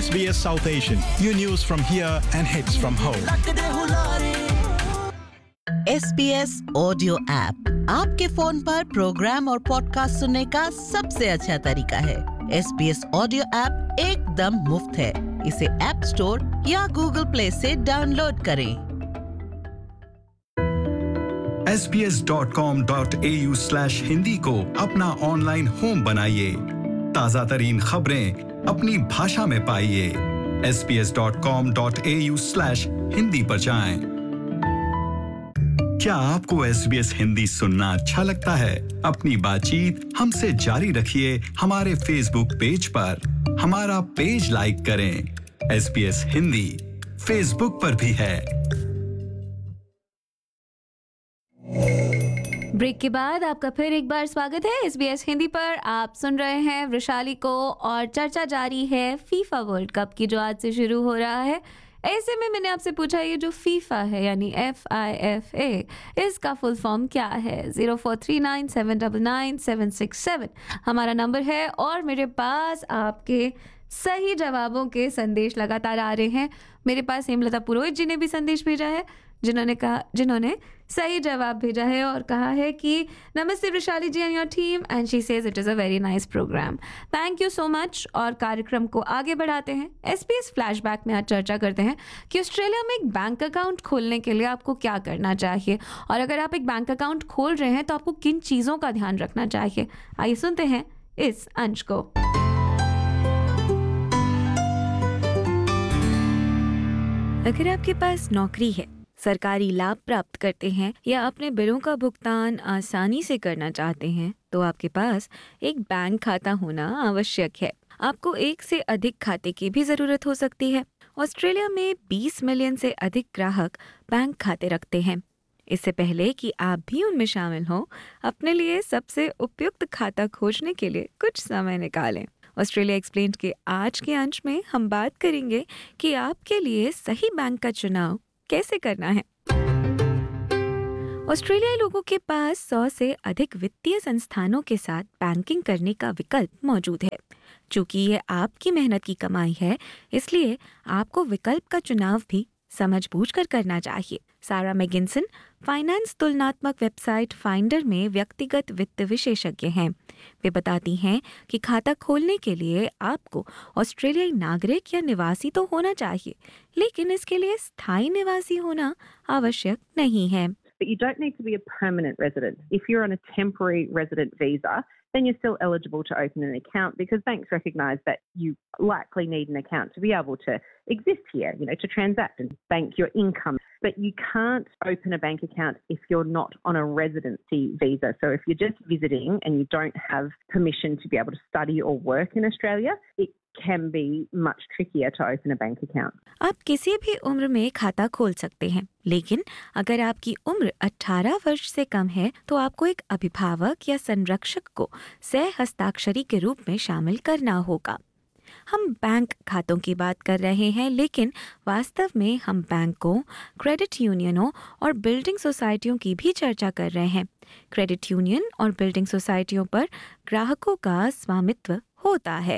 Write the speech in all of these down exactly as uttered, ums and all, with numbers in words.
S B S South Asian. Your news from here and hits from home. S B S audio app आपके phone पर programme और podcast सुनने का सबसे अच्छा तरीका है। S B S audio app एकदम मुफ्त है। इसे ऐप स्टोर या गूगल प्ले से डाउनलोड करें। S B S dot com dot A U slash Hindi को अपना ऑनलाइन होम बनाइए। ताज़ा तरीन खबरें अपनी भाषा में पाइए। S B S dot com dot A U slash Hindi पर जाएं। क्या आपको S B S हिंदी सुनना अच्छा लगता है? अपनी बातचीत हमसे जारी रखिए हमारे फेसबुक पेज पर। हमारा पेज लाइक करें। S B S Hindi Facebook पर भी है। ब्रेक के बाद आपका फिर एक बार स्वागत है S B S हिंदी पर। आप सुन रहे हैं वृशाली को और चर्चा जारी है फीफा वर्ल्ड कप की जो आज से शुरू हो रहा है। ऐसे में मैंने आपसे पूछा ये जो फीफा है यानी एफ आई एफ ए इसका फुल फॉर्म क्या है। Zero four three nine seven double nine seven six seven हमारा नंबर है और मेरे पास आपके सही जवाबों के संदेश लगातार आ रहे हैं। मेरे पास हेमलता पुरोहित जी ने भी संदेश भेजा है जिन्होंने कहा जिन्होंने सही जवाब भेजा है और कहा है कि नमस्ते वृशाली जी and your team and she says it is a very nice program. Thank you so much. और कार्यक्रम को आगे बढ़ाते हैं। एसपीएस फ्लैशबैक में आज चर्चा करते हैं कि ऑस्ट्रेलिया में एक बैंक अकाउंट खोलने के लिए आपको क्या करना चाहिए और अगर आप एक बैंक अकाउंट खोल रहे हैं तो आपको किन चीज़ों का ध्यान रखना चाहिए। आइए सुनते हैं इस अंश को। अगर आपके पास नौकरी है, सरकारी लाभ प्राप्त करते हैं या अपने बिलों का भुगतान आसानी से करना चाहते हैं तो आपके पास एक बैंक खाता होना आवश्यक है। आपको एक से अधिक खाते की भी ज़रूरत हो सकती है। ऑस्ट्रेलिया में बीस मिलियन से अधिक ग्राहक बैंक खाते रखते हैं। इससे पहले कि आप भी उनमें शामिल हों, अपने लिए सबसे उपयुक्त खाता खोजने के लिए कुछ समय निकालें। ऑस्ट्रेलिया एक्सप्लेन्ड के आज के अंश में हम बात करेंगे कि आपके लिए सही बैंक का चुनाव कैसे करना है। ऑस्ट्रेलियाई लोगों के पास सौ से अधिक वित्तीय संस्थानों के साथ बैंकिंग करने का विकल्प मौजूद है। चूंकि ये आपकी मेहनत की कमाई है, इसलिए आपको विकल्प का चुनाव भी समझबूझकर करना चाहिए। सारा मैगिन्सन फाइनेंस तुलनात्मक वेबसाइट फाइंडर में व्यक्तिगत वित्त विशेषज्ञ हैं। वे बताती हैं कि खाता खोलने के लिए आपको ऑस्ट्रेलियाई नागरिक या निवासी तो होना चाहिए, लेकिन इसके लिए स्थायी निवासी होना आवश्यक नहीं है। But you don't need to be a permanent resident. If you're on a temporary resident visa, then you're still eligible to open an account because banks recognise that you likely need an account to be able to exist here, you know, to transact and bank your income. But you can't open a bank account if you're not on a residency visa. So if you're just visiting and you don't have permission to be able to study or work in Australia, it can be much trickier to open a bank account. आप किसी भी उम्र में खाता खोल सकते हैं, लेकिन अगर आपकी उम्र अठारह वर्ष से कम है तो आपको एक अभिभावक या संरक्षक को सह हस्ताक्षरी के रूप में शामिल करना होगा। हम बैंक खातों की बात कर रहे हैं, लेकिन वास्तव में हम बैंकों, क्रेडिट यूनियनों और बिल्डिंग सोसाइटियों की भी चर्चा कर रहे हैं। क्रेडिट यूनियन और बिल्डिंग सोसाइटियों पर ग्राहकों का स्वामित्व होता है।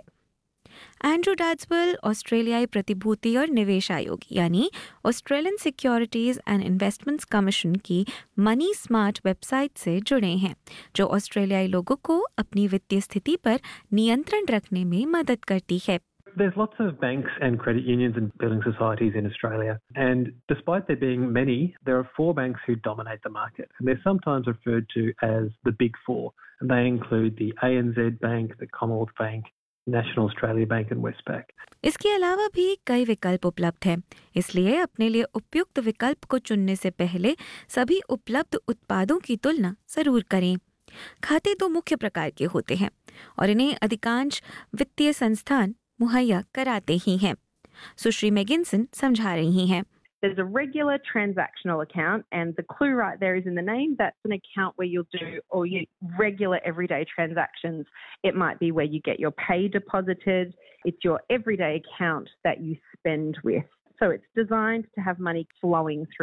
एंड्रू डैड्सवेल ऑस्ट्रेलियाई प्रतिभूति और निवेश आयोग यानी Australian securities and investments commission की मनी स्मार्ट वेबसाइट से जुड़े हैं, जो ऑस्ट्रेलियाई लोगों को अपनी वित्तीय स्थिति पर नियंत्रण रखने में मदद करती है। There's lots of banks and credit unions and building societies in Australia, and despite there being many, there are four banks who dominate the market, and they're sometimes referred to as the Big Four, and they include the A N Z Bank, the Commonwealth Bank, National Australia Bank and Westpac. इसके अलावा भी कई विकल्प उपलब्ध हैं, इसलिए अपने लिए उपयुक्त विकल्प को चुनने से पहले सभी उपलब्ध उत्पादों की तुलना जरूर करें। खाते दो मुख्य प्रकार के होते हैं और इन्हें अधिकांश वित्तीय संस्थान मुहैया कराते ही हैं। सुश्री मैगिन्सन समझा रही हैं। There's a regular transactional account, and the clue right there is in the name. That's an account where you'll do all your regular everyday transactions. It might be where you get your pay deposited. It's your everyday account that you spend with. So it's designed to have money flowing through it.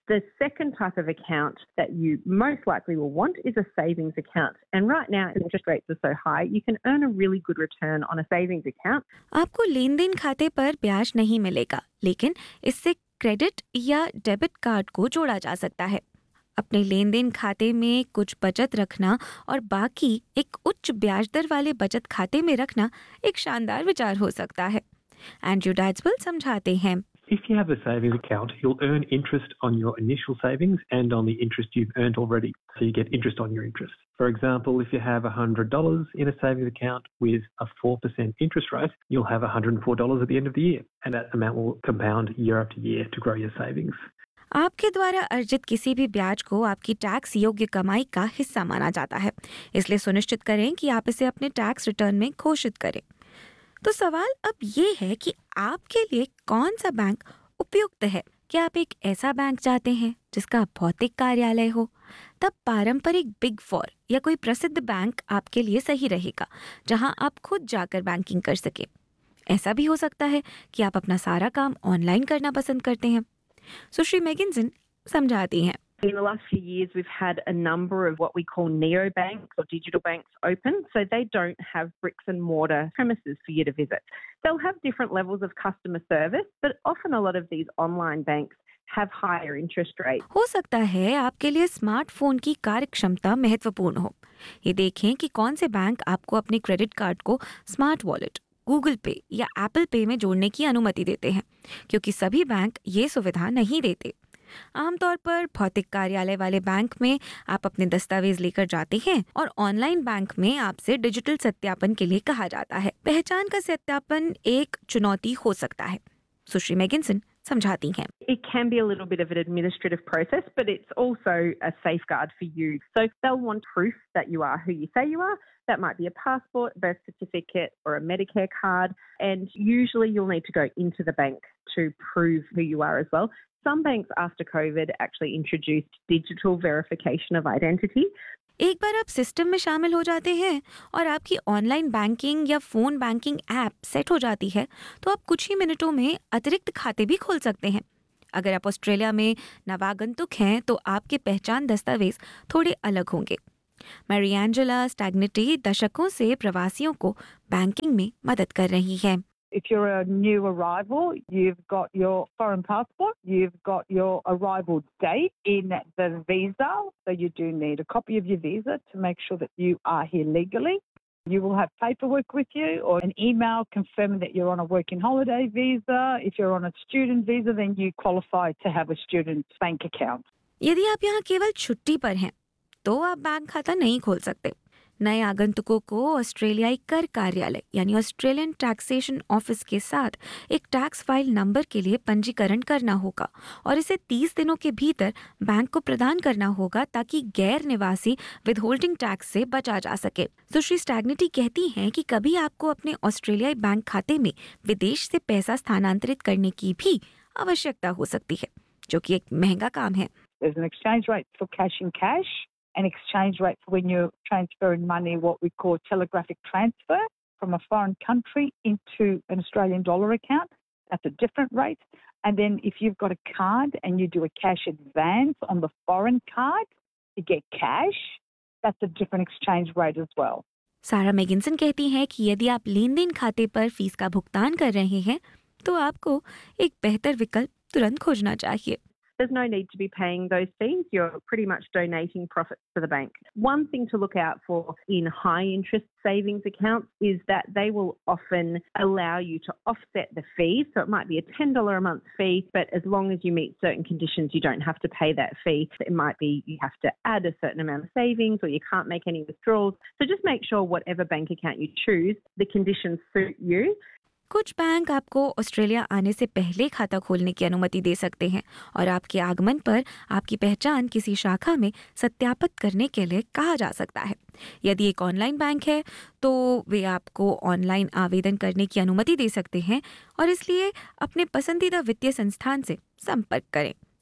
The second type of account that you most likely will want is a savings account. And right now, interest rates are so high, you can earn a really good return on a savings account. आपको लेन then खाते पर ब्याज नहीं मिलेगा, लेकिन इससे credit या debit card को जोड़ा जा सकता है। अपने लेन देन खाते में कुछ बचत रखना और बाकी एक उच्च ब्याज दर वाले बचत खाते में रखना एक शानदार विचार हो सकता है। एंड्रयू डैड्सविल समझाते हैं। If you have a savings account, you'll earn interest on your initial savings and on the interest you've earned already. So you get interest on your interest. For example, if you have one hundred dollars in a savings account with a four percent interest rate, you'll have one hundred four dollars at the end of the year. And that amount will compound year after year to grow your savings. आपके द्वारा अर्जित किसी भी ब्याज को आपकी tax योग्य कमाई का हिस्सा माना जाता है, इसलिए सुनिश्चित करें कि आप इसे अपने टैक्स रिटर्न में घोषित करें। तो सवाल अब ये है कि आपके लिए कौन सा बैंक उपयुक्त है। क्या आप एक ऐसा बैंक चाहते हैं जिसका भौतिक कार्यालय हो? तब पारंपरिक बिग फोर या कोई प्रसिद्ध बैंक आपके लिए सही रहेगा, जहां आप खुद जाकर बैंकिंग कर सके। ऐसा भी हो सकता है कि आप अपना सारा काम ऑनलाइन करना पसंद करते हैं। सुश्री मैकिन्सन समझाती हैं। In the last few years, we've had a number of what we call neobanks or digital banks open, so they don't have bricks and mortar premises for you to visit. They'll have different levels of customer service, but often a lot of these online banks have higher interest rates. हो सकता है आपके लिए smartphone की कार्यक्षमता महत्वपूर्ण हो। ये देखें कि कौन से बैंक आपको अपने क्रेडिट कार्ड को स्मार्ट वॉलेट, गूगल पे या एप्पल पे में जोड़ने की अनुमति देते हैं, क्योंकि सभी बैंक ये सुविधा नहीं देते। आमतौर पर भौतिक कार्यालय वाले बैंक में आप अपने दस्तावेज लेकर जाते हैं और ऑनलाइन बैंक में आपसे डिजिटल सत्यापन के लिए कहा जाता है। पहचान का सत्यापन एक चुनौती हो सकता है। सुश्री मैकिन्सन समझाती हैं। It can be a little bit of an administrative process, but it's also a safeguard for you. So they'll want proof that you are who you say you are. That might be a passport, birth certificate, or a Medicare card. And usually you'll need to go into the bank to prove who you are as well. Some banks after COVID actually introduced digital verification of identity. एक बार आप system में शामिल हो जाते हैं और आपकी online banking या फोन बैंकिंग ऐप सेट हो जाती है, तो आप कुछ ही मिनटों में अतिरिक्त खाते भी खोल सकते हैं। अगर आप ऑस्ट्रेलिया में नवागंतुक हैं तो आपके पहचान दस्तावेज थोड़े अलग होंगे। मैरी एंजेला स्टैग्नेटी दशकों से प्रवासियों को बैंकिंग में मदद कर रही है। If you're a new arrival, you've got your foreign passport, you've got your arrival date in the visa. So you do need a copy of your visa to make sure that you are here legally. You will have paperwork with you or an email confirming that you're on a working holiday visa. If you're on a student visa, then you qualify to have a student bank account. यदि आप यहाँ केवल छुट्टी पर हैं, तो आप bank खाता नहीं खोल सकते। नए आगंतुकों को ऑस्ट्रेलियाई कर कार्यालय यानी ऑस्ट्रेलियन टैक्सेशन ऑफिस के साथ एक टैक्स फाइल नंबर के लिए पंजीकरण करना होगा और इसे तीस दिनों के भीतर बैंक को प्रदान करना होगा ताकि गैर निवासी विदहोल्डिंग टैक्स से बचा जा सके। सुश्री स्टैग्नेटी कहती हैं कि कभी आपको अपने ऑस्ट्रेलियाई बैंक खाते में विदेश से पैसा स्थानांतरित करने की भी आवश्यकता हो सकती है, जो कि एक महंगा काम है। There's an exchange rate for cash in cash, an exchange rate for when you're transferring money, what we call telegraphic transfer from a foreign country into an Australian dollar account. That's a different rate. And then if you've got a card and you do a cash advance on the foreign card to get cash, that's a different exchange rate as well. सारा मैकिन्सन कहती हैं कि यदि आप लेन then खाते पर fees का भुगतान कर रहे हैं, तो आपको एक बेहतर विकल्प तुरंत खोजना चाहिए। There's no need to be paying those fees. You're pretty much donating profits to the bank. One thing to look out for in high interest savings accounts is that they will often allow you to offset the fees. So it might be a ten dollars a month fee, but as long as you meet certain conditions, you don't have to pay that fee. It might be you have to add a certain amount of savings or you can't make any withdrawals. So just make sure whatever bank account you choose, the conditions suit you. कुछ bank आपको Australia आने से पहले खाता खोलने की अनुमति दे सकते हैं और आपके आगमन पर आपकी पहचान किसी शाखा में सत्यापित करने के लिए कहा जा सकता है। यदि एक ऑनलाइन बैंक है तो वे आपको ऑनलाइन आवेदन करने की अनुमति दे सकते हैं और इसलिए अपने पसंदीदा वित्तीय संस्थान से संपर्क करें।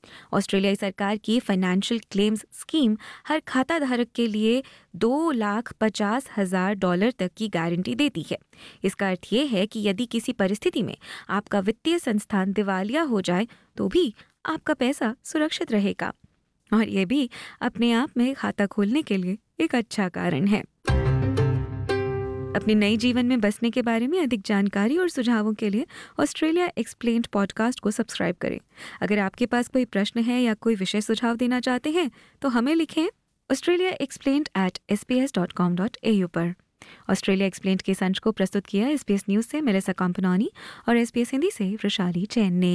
ऑस्ट्रेलियाई सरकार की फाइनेंशियल क्लेम्स स्कीम हर खाता धारक के लिए दो लाख पचास हजार डॉलर तक की गारंटी देती है। इसका अर्थ ये है कि यदि किसी परिस्थिति में आपका वित्तीय संस्थान दिवालिया हो जाए तो भी आपका पैसा सुरक्षित रहेगा, और ये भी अपने आप में खाता खोलने के लिए एक अच्छा कारण है। अपने नए जीवन में बसने के बारे में अधिक जानकारी और सुझावों के लिए ऑस्ट्रेलिया एक्सप्लेन्ड पॉडकास्ट को सब्सक्राइब करें। अगर आपके पास कोई प्रश्न है या कोई विषय सुझाव देना चाहते हैं तो हमें लिखें Australia explained eight S P S dot com dot A you पर। ऑस्ट्रेलिया एक्सप्लेन्ड के संच को प्रस्तुत किया एसपीएस न्यूज से मेलिसा कॉम्पनानी और एसपीएस हिंदी से वृशाली जैन ने।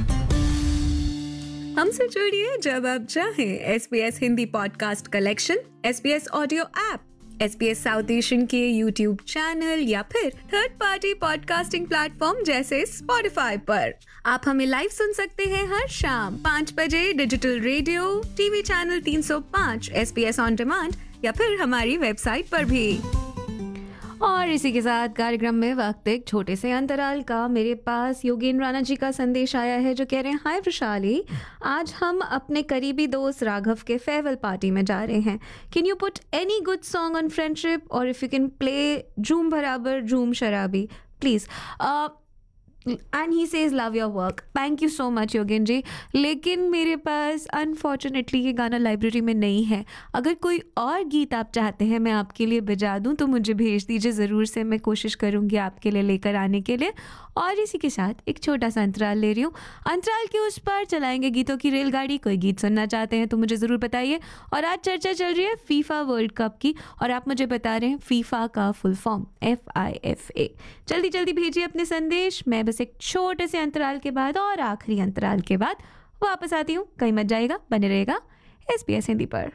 हमसे जुड़िए जब आप चाहें। SPS Hindi podcast collection, SPS audio app, SPS south Asian के यूट्यूब चैनल या फिर थर्ड पार्टी पॉडकास्टिंग प्लेटफॉर्म जैसे स्पॉटिफाई पर। आप हमें लाइव सुन सकते हैं हर शाम पाँच बजे डिजिटल रेडियो, टीवी चैनल तीन सौ पाँच, एसपीएस ऑन डिमांड या फिर हमारी वेबसाइट पर भी। और इसी के साथ कार्यक्रम में वक्त एक छोटे से अंतराल का। मेरे पास योगेंद्र राणा जी का संदेश आया है जो कह रहे हैं, हाय वृशाली, आज हम अपने करीबी दोस्त राघव के फेयरवेल पार्टी में जा रहे हैं। Can you put any good song on friendship और इफ यू कैन प्ले झूम बराबर झूम शराबी please. And he says love your work. Thank you so much Yogendra ji, लेकिन मेरे पास अनफॉर्चुनेटली ये गाना लाइब्रेरी में नहीं है। अगर कोई और गीत आप चाहते हैं मैं आपके लिए बजा दूं तो मुझे भेज दीजिए ज़रूर से, मैं कोशिश करूंगी आपके लिए लेकर आने के लिए। और इसी के साथ एक छोटा सा अंतराल ले रही हूँ। अंतराल के उस पार चलाएंगे गीतों की रेलगाड़ी। कोई गीत सुनना चाहते हैं तो मुझे ज़रूर बताइए। और आज चर्चा चल रही है फीफा वर्ल्ड कप की और आप मुझे बता रहे हैं फीफा का full form F I F A. जल्दी जल्दी भेजिए अपने संदेश। मैं बस एक छोटे से अंतराल के बाद और आखिरी अंतराल के बाद वापस आती हूँ। कहीं मत जाएगा, बने रहेगा एसपीएस हिंदी पर।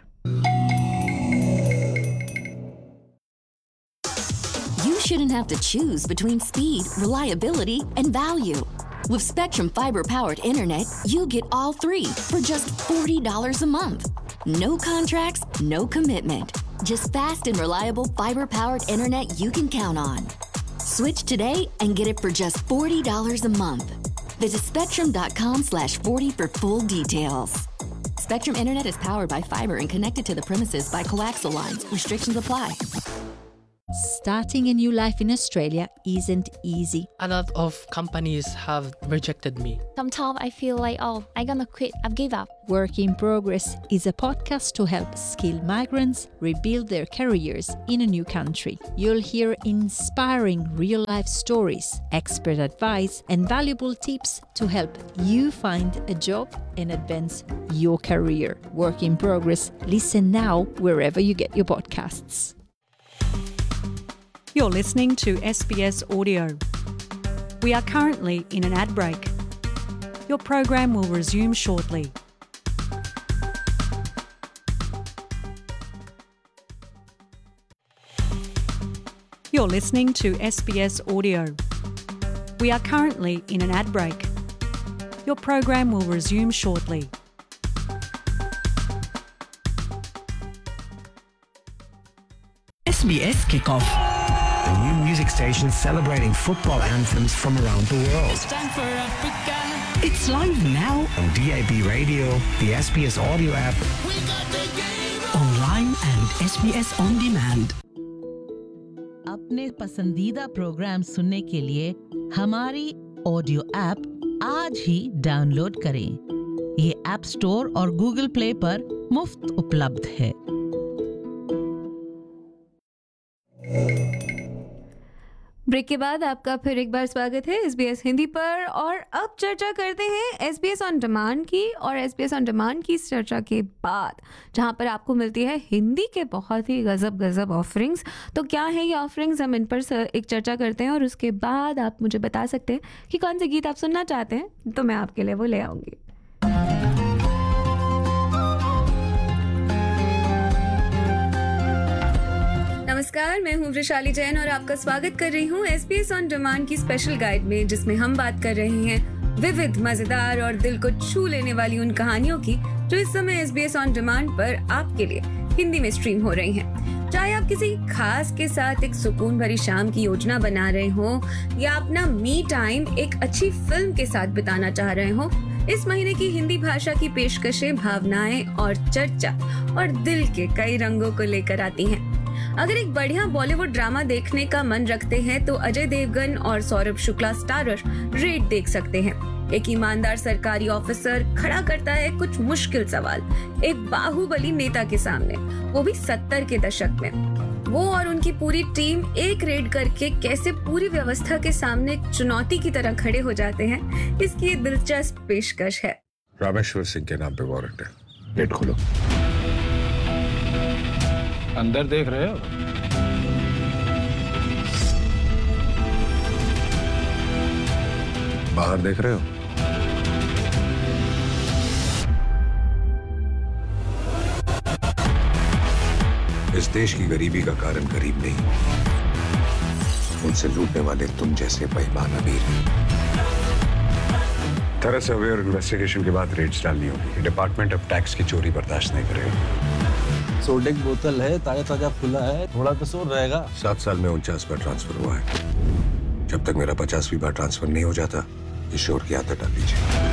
You shouldn't have to choose between speed, reliability, and value. With Spectrum fiber-powered internet, you get all three for just forty dollars a month. No contracts, no commitment. Just fast and reliable fiber-powered internet you can count on. Switch today and get it for just forty dollars a month. Visit spectrum.com slash 40 for full details. Spectrum internet is powered by fiber and connected to the premises by coaxial lines. Restrictions apply. Starting a new life in Australia isn't easy. A lot of companies have rejected me. Sometimes I feel like, oh, I'm gonna quit. I've give up. Work in Progress is a podcast to help skilled migrants rebuild their careers in a new country. You'll hear inspiring real-life stories, expert advice, and valuable tips to help you find a job and advance your career. Work in Progress. Listen now wherever you get your podcasts. You're listening to S B S Audio. We are currently in an ad break. Your program will resume shortly. You're listening to S B S Audio. We are currently in an ad break. Your program will resume shortly. S B S Kickoff, the new music station celebrating football anthems from around the world. It's time for Africa. It's live now on D A B Radio, the S B S Audio app, We got the game. online and S B S On Demand. अपने पसंदीदा programme सुनने के लिए हमारी audio app आज ही download करें। ये app store और गूगल प्ले पर मुफ्त उपलब्ध है। ब्रेक के बाद आपका फिर एक बार स्वागत है एसबीएस हिंदी पर। और अब चर्चा करते हैं एसबीएस ऑन डिमांड की। और एसबीएस ऑन डिमांड की इस चर्चा के बाद जहां पर आपको मिलती है हिंदी के बहुत ही गजब गजब ऑफरिंग्स। तो क्या है ये ऑफरिंग्स, हम इन पर एक चर्चा करते हैं और उसके बाद आप मुझे बता सकते हैं कि कौन से गीत आप सुनना चाहते हैं, तो मैं आपके लिए वो ले आऊँगी। नमस्कार, मैं हूँ वृशाली जैन और आपका स्वागत कर रही हूँ एसबीएस ऑन डिमांड की स्पेशल गाइड में, जिसमें हम बात कर रहे हैं विविध, मजेदार और दिल को छू लेने वाली उन कहानियों की जो इस समय एसबीएस ऑन डिमांड पर आपके लिए हिंदी में स्ट्रीम हो रही हैं। चाहे आप किसी खास के साथ एक सुकून भरी शाम की योजना बना रहे हो या अपना मी टाइम एक अच्छी फिल्म के साथ बिताना चाह रहे हो इस महीने की हिंदी भाषा की पेशकशें भावनाएं और चर्चा और दिल के कई रंगों को लेकर आती हैं। अगर एक बढ़िया बॉलीवुड ड्रामा देखने का मन रखते हैं तो अजय देवगन और सौरभ शुक्ला स्टारर रेड देख सकते हैं। एक ईमानदार सरकारी ऑफिसर खड़ा करता है कुछ मुश्किल सवाल एक बाहुबली नेता के सामने, वो भी सत्तर के दशक में। वो और उनकी पूरी टीम एक रेड करके कैसे पूरी व्यवस्था के सामने एक चुनौती की तरह खड़े हो जाते हैं, इसकी दिलचस्प पेशकश है। रामेश्वर सिंह के नाम पे वारंट है, गेट खोलो। अंदर देख रहे हो? बाहर देख रहे हो? इस देश की गरीबी का कारण गरीब नहीं, उनसे लूटने वाले तुम जैसे बेईमान अमीर हैं। थॉरस सर्वे और इन्वेस्टिगेशन के बाद रेड्स डालनी होगी। डिपार्टमेंट अब टैक्स की चोरी बर्दाश्त नहीं करेगा। सोडे की बोतल है, ताजा ताजा खुला है, थोड़ा कसूर रहेगा। सात साल में उनचास बार ट्रांसफर हुआ है। जब तक मेरा पचासवीं बार ट्रांसफर नहीं हो जाता, इस शोर की आदत डाल दीजिए।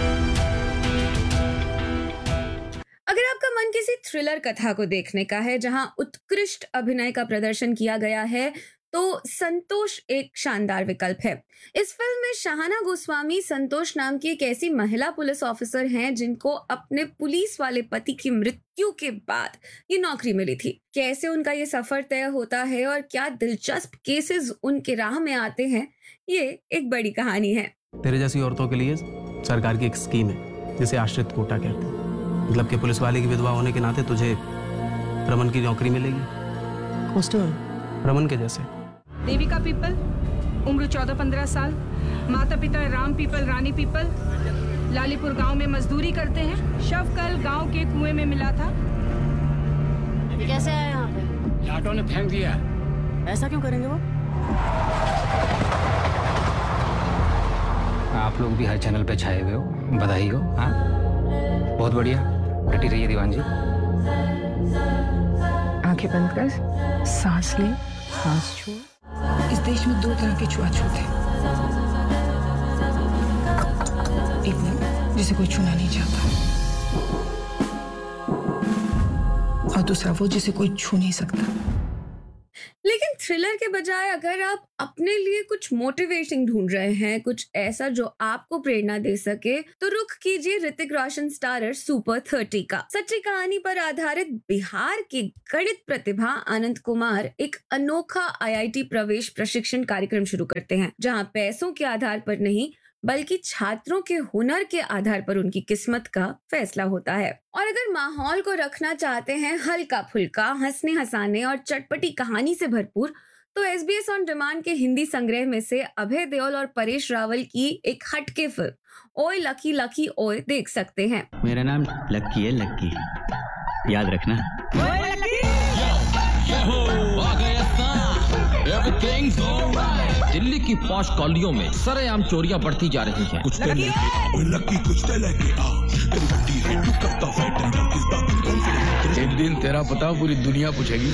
अगर आपका मन किसी थ्रिलर कथा को देखने का है जहां उत्कृष्ट अभिनय का प्रदर्शन किया गया है तो संतोष एक शानदार विकल्प है। इस फिल्म में शाहाना गोस्वामी संतोष नाम की एक ऐसी महिला पुलिस ऑफिसर हैं जिनको अपने पुलिस वाले पति की मृत्यु के बाद ये नौकरी मिली थी। कैसे उनका ये सफर तय होता है और क्या दिलचस्प केसेस उनके राह में आते हैं, ये एक बड़ी कहानी है। तेरे जैसी औरतों के लिए सरकार की एक स्कीम है जिसे आश्रित कोटा कहते हैं। मतलब कि पुलिस वाले की विधवा होने के नाते तुझे रमन की नौकरी मिलेगी। रमन के जैसे। देविका पीपल, उम्र चौदह पंद्रह साल, माता पिता राम पीपल रानी पीपल, लालीपुर गांव में मजदूरी करते हैं। शव कल गांव के कुएं में मिला था। कैसे आए यहाँ पे? लाटों ने फेंक दिया। ऐसा क्यों करेंगे वो? आप लोग भी हर चैनल पे छाए हुए हो, बधाई हो। हाँ, बहुत बढ़िया, डटी रहिए दीवान जी। आंखें बंद कर, सांस ले, सांस छोड़। इस देश में दो तरह के छुआछूत है, एक वो जिसे कोई छूना नहीं चाहता और दूसरा वो जिसे कोई छू नहीं सकता। लेकिन थ्रिलर के बजाय अगर आप अपने लिए कुछ मोटिवेटिंग ढूंढ रहे हैं, कुछ ऐसा जो आपको प्रेरणा दे सके, तो रुख कीजिए Hrithik Roshan starrer super thirty का। सच्ची कहानी पर आधारित बिहार के गणित प्रतिभा आनंद कुमार एक अनोखा आई आई टी प्रवेश प्रशिक्षण कार्यक्रम शुरू करते हैं, जहां पैसों के आधार पर नहीं बल्कि छात्रों के हुनर के आधार पर उनकी किस्मत का फैसला होता है। और अगर माहौल को रखना चाहते हैं हल्का फुल्का, हंसने हंसाने और चटपटी कहानी से भरपूर, तो S B S on demand के हिंदी संग्रह में से अभय देओल और परेश रावल की एक हटके फिल्म ओए लकी लकी ओए देख सकते हैं। मेरा नाम लक्की है, लक्की, याद रखना। दिल्ली की पॉश कॉलोनियों में सरेआम चोरियां बढ़ती जा रही हैं। कुछ एक दिन तेरा पता पूरी दुनिया पूछेगी।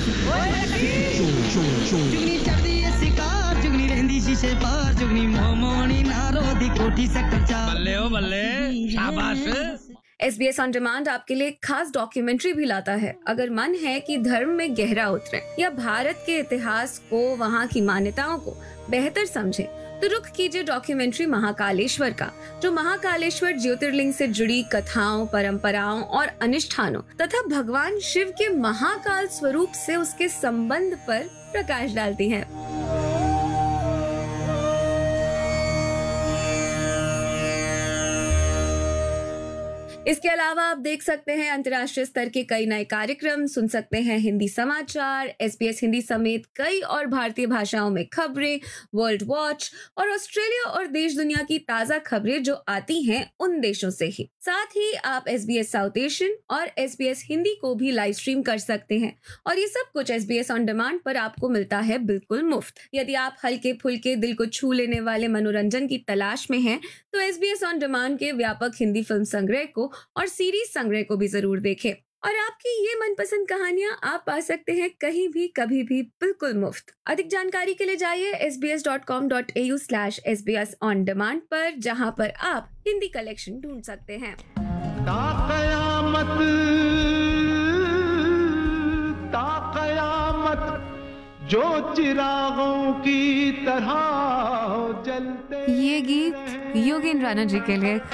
बल्ले हो बल्ले, शाबाश। S B S on demand आपके लिए खास डॉक्यूमेंट्री भी लाता है। अगर मन है कि धर्म में गहरा उतरे या भारत के इतिहास को, वहाँ की मान्यताओं को बेहतर समझें, तो रुख कीजिए डॉक्यूमेंट्री महाकालेश्वर का, जो महाकालेश्वर ज्योतिर्लिंग से जुड़ी कथाओं, परंपराओं और अनुष्ठानों तथा भगवान शिव के महाकाल स्वरूप से उसके संबंध पर प्रकाश डालती है। इसके अलावा आप देख सकते हैं अंतर्राष्ट्रीय स्तर के कई नए कार्यक्रम, सुन सकते हैं हिंदी समाचार, एस बी एस हिंदी समेत कई और भारतीय भाषाओं में खबरें, वर्ल्ड वॉच और ऑस्ट्रेलिया और देश दुनिया की ताजा खबरें जो आती हैं उन देशों से ही। साथ ही आप S B S south Asian और एस बी एस हिंदी को भी लाइव स्ट्रीम कर सकते हैं और ये सब कुछ S B S on demand पर आपको मिलता है बिल्कुल मुफ्त। यदि आप हल्के फुल्के दिल को छू लेने वाले मनोरंजन की तलाश में हैं, तो S B S on demand के व्यापक हिंदी फिल्म संग्रह को और सीरीज संग्रह को भी जरूर देखें। और आपकी ये मनपसंद कहानियां आप पा सकते हैं कहीं भी कभी भी बिल्कुल मुफ्त। अधिक जानकारी के लिए जाइए S B S dot com dot A you slash S B S on demand पर, जहां पर आप हिंदी कलेक्शन ढूंढ सकते हैं। ता कयामत ता कयामत जो चिरागों की तरह जलते। ये गीत योगेंद्र राणा जी के लिए